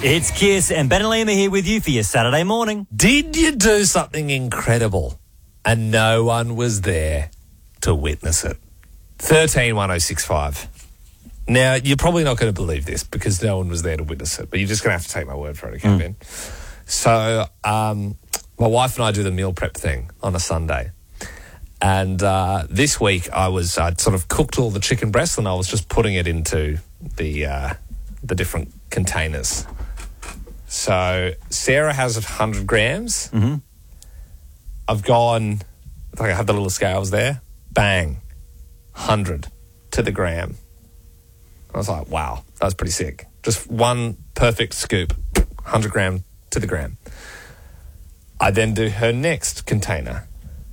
It's Kiss and Ben and Liam are here with you for your Saturday morning. Did you do something incredible and no one was there to witness it? 131065. Now, you're probably not going to believe this because no one was there to witness it, but you're just going to have to take my word for it, okay, Ben? So, my wife and I do the meal prep thing on a Sunday. And this week I'd sort of cooked all the chicken breasts and I was just putting it into the different containers. So Sarah has 100 grams. Mm-hmm. I've gone, I have the little scales there. Bang, 100 to the gram. I was like, wow, that was pretty sick. Just one perfect scoop, 100 gram to the gram. I then do her next container.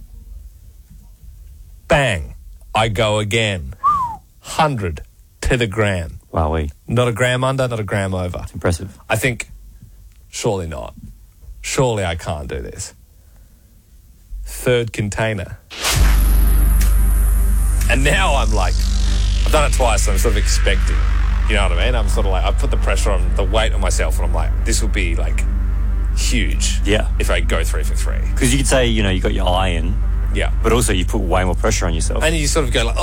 Bang, I go again, 100 to the gram. Wowee. Not a gram under, not a gram over. It's impressive. I think, surely not. Surely I can't do this. Third container. And now I'm like, I've done it twice, so I'm sort of expecting. You know what I mean? I'm sort of like, I put the pressure on, the weight on myself, and I'm like, this will be like huge. Yeah. If I go 3 for 3. Because you could say, you got your eye in. Yeah. But also you put way more pressure on yourself. And you sort of go like,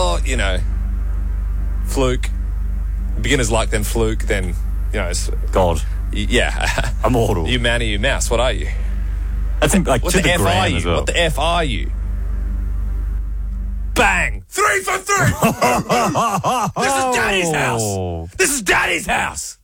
fluke. Beginner's luck, then fluke, then, it's... God. Yeah. Immortal. You man or you mouse, what are you? That's like what to the the F gram are you? as well. What the F are you? Bang! 3 for 3! This is Daddy's house! This is Daddy's house!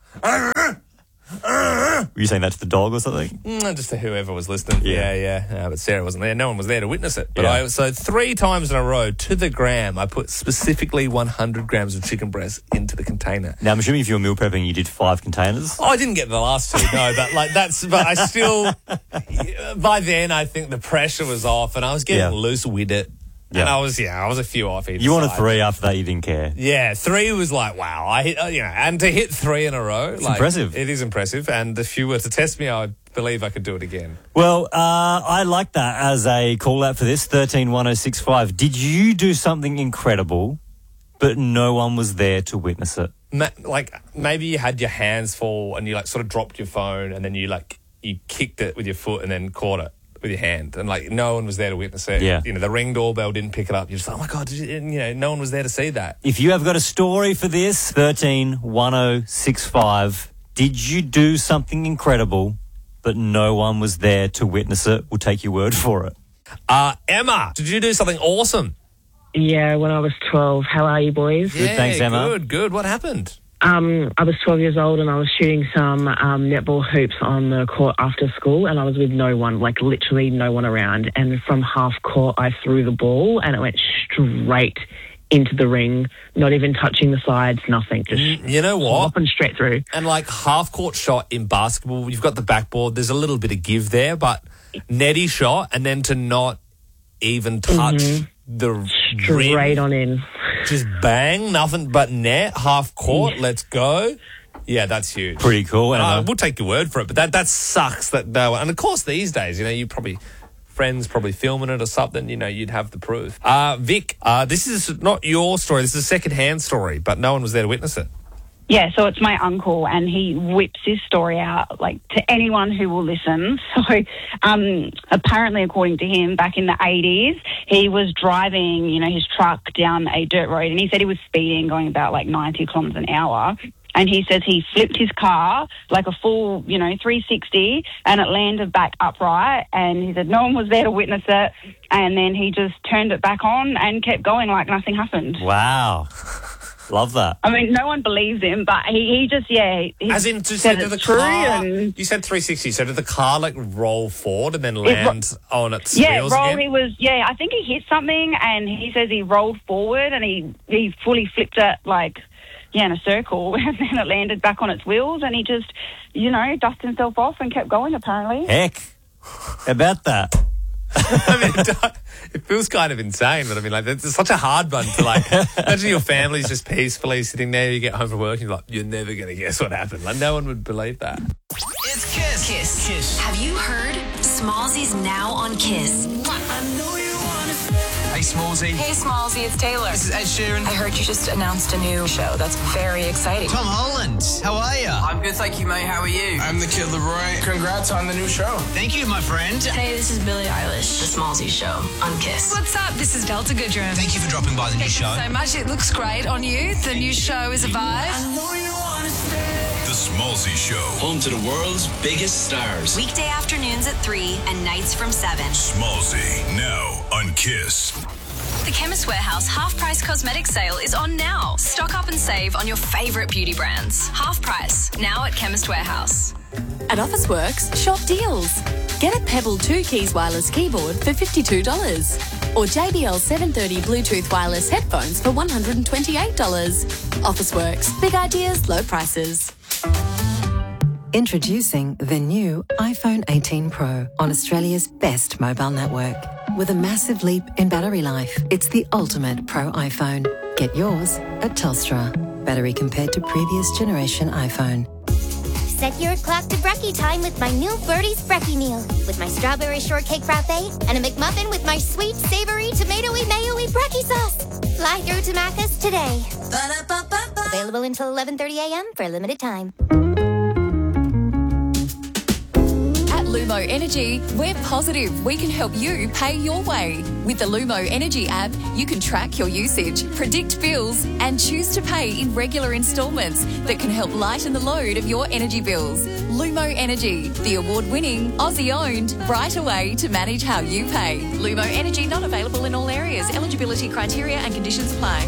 Were you saying that to the dog or something? Just to whoever was listening. Yeah. But Sarah wasn't there. No one was there to witness it. But Yeah. So 3 times in a row, to the gram, I put specifically 100 grams of chicken breast into the container. Now, I'm assuming if you were meal prepping, you did 5 containers? Oh, I didn't get the last 2, no, but I still, by then I think the pressure was off and I was getting loose with it. Yeah. And I was a few off either You wanted side. 3 after that, you didn't care. Yeah, 3 was like, wow. I hit, and to hit 3 in a row. It's impressive. It is impressive. And if you were to test me, I believe I could do it again. Well, I like that as a call out for this, 131065. Did you do something incredible, but no one was there to witness it? Maybe you had your hands full and you sort of dropped your phone and then you kicked it with your foot and then caught it with your hand, and no one was there to witness it. Yeah. The Ring doorbell didn't pick it up. You're just like, oh my God, no one was there to see that. If you have got a story for this, 131065, did you do something incredible, but no one was there to witness it? We'll take your word for it. Emma, did you do something awesome? Yeah, when I was 12. How are you, boys? Good, thanks, Emma. Good. What happened? I was 12 years old and I was shooting some netball hoops on the court after school, and I was with no one, literally no one around. And from half court, I threw the ball and it went straight into the ring, not even touching the sides, nothing. Just you know what? Hopping straight through. And half court shot in basketball, you've got the backboard, there's a little bit of give there, but netty shot and then to not even touch the straight rim. on in. Just bang, nothing but net, half court, let's go. Yeah, that's huge. Pretty cool. We'll take your word for it, but that sucks that no one. And of course, these days, you probably, friends probably filming it or something, you'd have the proof. Vic, this is not your story, this is a second-hand story, but no one was there to witness it. Yeah, so it's my uncle, and he whips his story out, to anyone who will listen. So, apparently, according to him, back in the 80s, he was driving, his truck down a dirt road, and he said he was speeding, going about 90 kilometres an hour. And he says he flipped his car a full, 360, and it landed back upright. And he said no one was there to witness it. And then he just turned it back on and kept going like nothing happened. Wow. Love that. I mean, no one believes him, but he just, he As in, said did the it's true. car, And you said 360, so did the car roll forward and then land on its wheels roll. again? I think he hit something, and he says he rolled forward and he fully flipped it in a circle, and then it landed back on its wheels, and he just, dusted himself off and kept going, apparently. Heck, about that. I mean, it feels kind of insane, but it's such a hard one to imagine your family's just peacefully sitting there, you get home from work and you're never going to guess what happened. No one would believe that. It's Kiss. Kiss. Have you heard? Smallsy's now on Kiss. I know you want it. Hey, Smallsy. Hey, Smallsy, it's Taylor. This is Ed Sheeran. I heard you just announced a new show. That's very exciting. Tom Holland. How are you? I'm good, thank you, mate. How are you? I'm the Kid Leroy. Congrats on the new show. Thank you, my friend. Hey, this is Billie Eilish. The Smallsy Show on Kiss. What's up? This is Delta Goodrum. Thank you for dropping by the new show. So much. It looks great on you. The new show is a vibe. The Smallsy Show. Home to the world's biggest stars. Weekday afternoons at 3 and nights from 7. Smallsy, now on Kiss. The Chemist Warehouse half-price cosmetic sale is on now. Stock up and save on your favourite beauty brands. Half price, now at Chemist Warehouse. At Officeworks, shop deals. Get a Pebble 2 Keys wireless keyboard for $52. Or JBL 730 Bluetooth wireless headphones for $128. Officeworks, big ideas, low prices. Introducing the new iPhone 18 Pro on Australia's best mobile network. With a massive leap in battery life, it's the ultimate Pro iPhone. Get yours at Telstra. Battery compared to previous generation iPhone. Set your clock to brekkie time with my new Birdie's Brekkie meal. With my strawberry shortcake frappe and a McMuffin with my sweet, savoury, tomatoey, mayo-y brekkie sauce. Fly through to Macca's today. Ba-da-ba-ba-ba. Available until 11:30 a.m. for a limited time. Lumo Energy, we're positive we can help you pay your way. With the Lumo Energy app, you can track your usage, predict bills, and choose to pay in regular instalments that can help lighten the load of your energy bills. Lumo Energy, the award-winning, Aussie-owned, brighter way to manage how you pay. Lumo Energy not available in all areas. Eligibility criteria and conditions apply.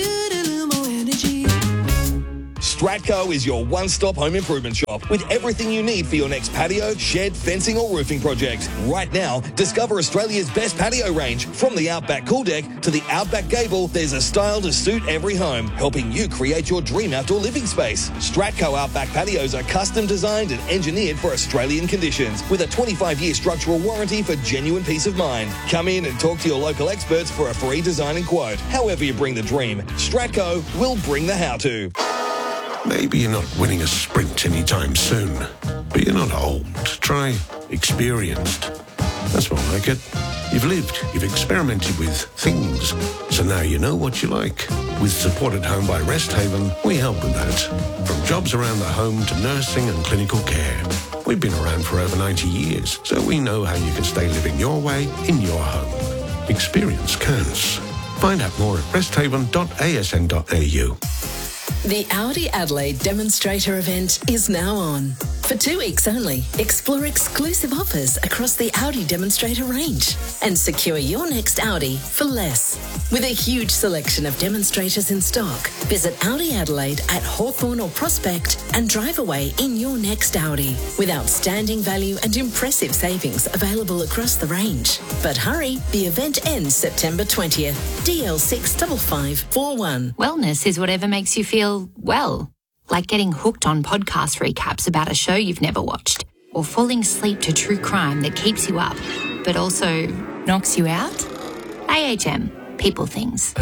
Stratco is your one-stop home improvement shop with everything you need for your next patio, shed, fencing or roofing project. Right now, discover Australia's best patio range. From the Outback Cool Deck to the Outback Gable, there's a style to suit every home, helping you create your dream outdoor living space. Stratco Outback patios are custom designed and engineered for Australian conditions with a 25-year structural warranty for genuine peace of mind. Come in and talk to your local experts for a free design and quote. However you bring the dream, Stratco will bring the how-to. Maybe you're not winning a sprint anytime soon, but you're not old. Try experienced. That's more like it. You've lived, you've experimented with things, so now you know what you like. With support at home by Rest Haven, we help with that. From jobs around the home to nursing and clinical care. We've been around for over 90 years, so we know how you can stay living your way in your home. Experience counts. Find out more at resthaven.asn.au. The Audi Adelaide demonstrator event is now on. For 2 weeks only, explore exclusive offers across the Audi demonstrator range and secure your next Audi for less. With a huge selection of demonstrators in stock, visit Audi Adelaide at Hawthorn or Prospect and drive away in your next Audi with outstanding value and impressive savings available across the range. But hurry, the event ends September 20th. DL65541. Wellness is whatever makes you feel well. Like getting hooked on podcast recaps about a show you've never watched, or falling asleep to true crime that keeps you up, but also knocks you out. AHM, people things.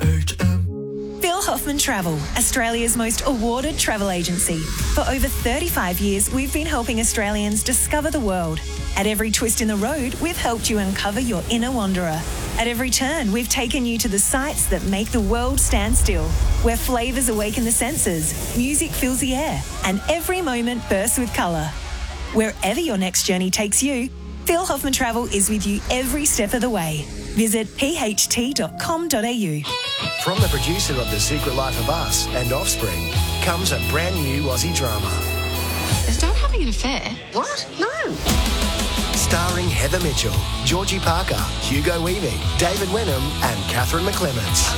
Phil Hoffman Travel, Australia's most awarded travel agency. For over 35 years, we've been helping Australians discover the world. At every twist in the road, we've helped you uncover your inner wanderer. At every turn, we've taken you to the sights that make the world stand still, where flavours awaken the senses, music fills the air, and every moment bursts with colour. Wherever your next journey takes you, Phil Hoffman Travel is with you every step of the way. Visit pht.com.au. From the producer of The Secret Life of Us and Offspring comes a brand new Aussie drama. Is Dad having an affair? What? No. Starring Heather Mitchell, Georgie Parker, Hugo Weaving, David Wenham and Catherine McClements.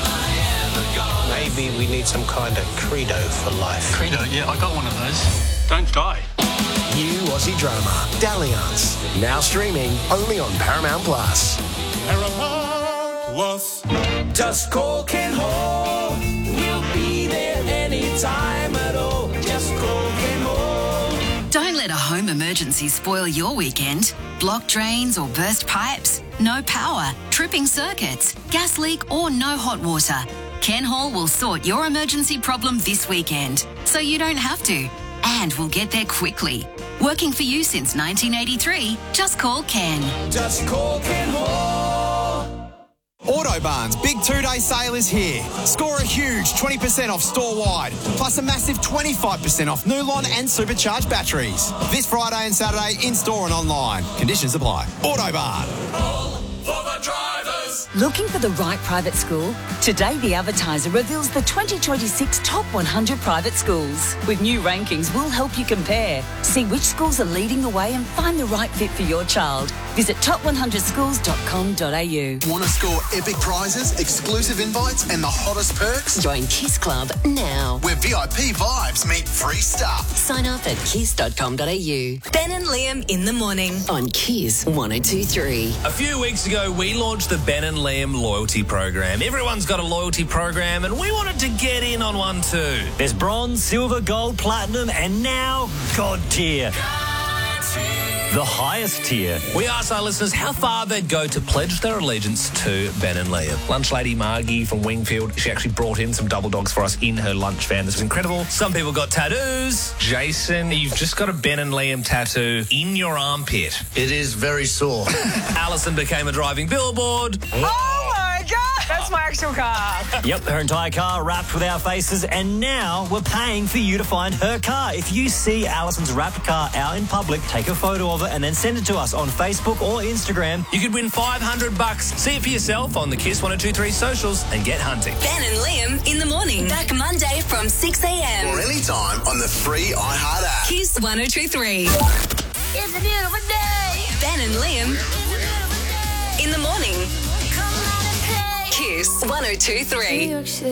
Maybe we need some kind of credo for life. Credo? Yeah, I got one of those. Don't die. New Aussie drama, Dalliance. Now streaming only on Paramount Plus. Paramount Plus. Just call Ken Hall. We'll be there anytime at all. Just call Ken Hall. Don't let a home emergency spoil your weekend. Blocked drains or burst pipes, no power, tripping circuits, gas leak or no hot water. Ken Hall will sort your emergency problem this weekend, so you don't have to. And we'll get there quickly. Working for you since 1983, just call Ken. Just call Ken Hall. Autobarn's big two-day sale is here. Score a huge 20% off store-wide, plus a massive 25% off Nulon and supercharged batteries. This Friday and Saturday in-store and online. Conditions apply. Autobarn. For the drivers. Looking for the right private school? Today, The Advertiser reveals the 2026 top 100 private schools. With new rankings, we'll help you compare. See which schools are leading the way and find the right fit for your child. Visit top100schools.com.au. Want to score epic prizes, exclusive invites, and the hottest perks? Join Kiss Club now. Where VIP vibes meet free stuff. Sign up at kiss.com.au. Ben and Liam in the morning. On Kiss 102.3. A few weeks ago, we launched the Ben and Liam loyalty program. Everyone's got a loyalty program, and we wanted to get in on one too. There's bronze, silver, gold, platinum, and now God tier. The highest tier. We asked our listeners how far they'd go to pledge their allegiance to Ben and Liam. Lunch lady Margie from Wingfield, she actually brought in some double dogs for us in her lunch van. This was incredible. Some people got tattoos. Jason, you've just got a Ben and Liam tattoo in your armpit. It is very sore. Alison became a driving billboard. Oh my God! That's my actual car. Yep, her entire car wrapped with our faces, and now we're paying for you to find her car. If you see Alison's wrapped car out in public, take a photo of it and then send it to us on Facebook or Instagram. You could win $500. See it for yourself on the Kiss 102.3 socials and get hunting. Ben and Liam in the morning. Back Monday from 6 a.m. Or anytime on the free iHeart app. Kiss 102.3. It's a beautiful day. Ben and Liam in the morning. Kiss 102.3.